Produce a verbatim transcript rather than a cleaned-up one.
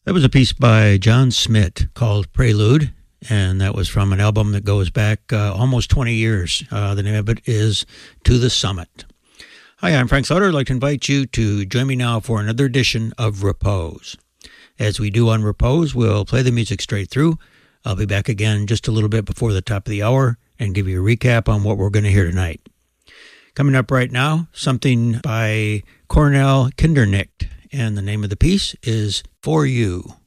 That was a piece by John Smith called Prelude, and that was from an album that goes back uh, almost twenty years. Uh, the name of it is To the Summit. Hi, I'm Frank Sutter. I'd like to invite you to join me now for another edition of Repose. As we do on Repose, we'll play the music straight through. I'll be back again just a little bit before the top of the hour and give you a recap on what we're going to hear tonight. Coming up right now, something by Cornell Kindernicht, and the name of the piece is For You.